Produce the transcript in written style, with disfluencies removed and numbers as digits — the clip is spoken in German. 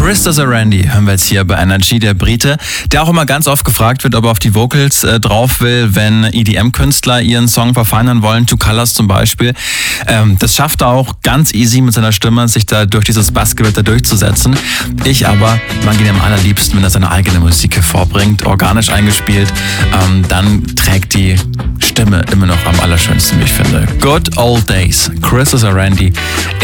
Chris Randy hören wir jetzt hier bei Energy, der Brite, der auch immer ganz oft gefragt wird, ob er auf die Vocals drauf will, wenn EDM-Künstler ihren Song verfeinern wollen, Two Colors zum Beispiel. Das schafft er auch ganz easy mit seiner Stimme, sich da durch dieses Bassgewitter durchzusetzen. Ich aber mag ihn am allerliebsten, wenn er seine eigene Musik hervorbringt, organisch eingespielt, dann trägt die Stimme immer noch am allerschönsten, wie ich finde. Good Old Days, Chris Randy